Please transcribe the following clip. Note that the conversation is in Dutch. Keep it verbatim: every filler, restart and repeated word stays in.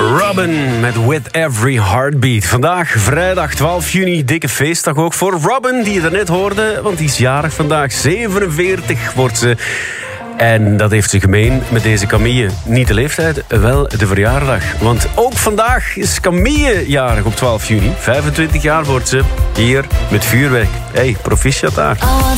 Robin met With Every Heartbeat. Vandaag, vrijdag twaalf juni, dikke feestdag ook voor Robin, die je daarnet hoorde. Want die is jarig vandaag, zevenenveertig wordt ze. En dat heeft ze gemeen met deze Camille. Niet de leeftijd, wel de verjaardag. Want ook vandaag is Camille jarig op twaalf juni. vijfentwintig jaar wordt ze hier met vuurwerk. Hey, proficiat daar.